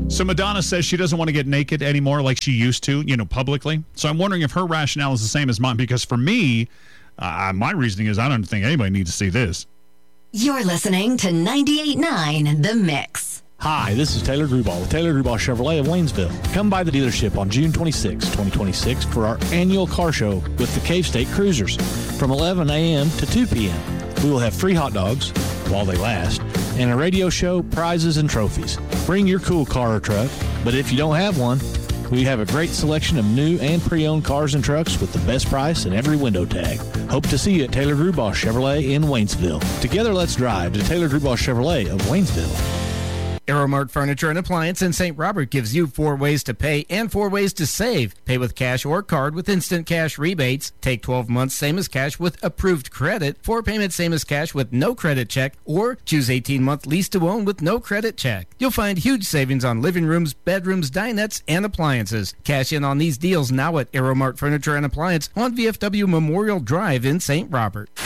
So Madonna says she doesn't want to get naked anymore like she used to, publicly. So I'm wondering if her rationale is the same as mine, because for me, my reasoning is I don't think anybody needs to see this. You're listening to 98.9 The Mix. Hi, this is Taylor Grubauer with Taylor Grubauer Chevrolet of Waynesville. Come by the dealership on June 26, 2026 for our annual car show with the Cave State Cruisers from 11 a.m. to 2 p.m. We will have free hot dogs while they last and a radio show, prizes, and trophies. Bring your cool car or truck, but if you don't have one, we have a great selection of new and pre-owned cars and trucks with the best price and every window tag. Hope to see you at Taylor Grubauer Chevrolet in Waynesville. Together, let's drive to Taylor Grubauer Chevrolet of Waynesville. Aeromart Furniture and Appliance in St. Robert gives you 4 ways to pay and 4 ways to save. Pay with cash or card with instant cash rebates. Take 12 months same as cash with approved credit. 4 payments same as cash with no credit check. Or choose 18-month lease to own with no credit check. You'll find huge savings on living rooms, bedrooms, dinettes, and appliances. Cash in on these deals now at Aeromart Furniture and Appliance on VFW Memorial Drive in St. Robert.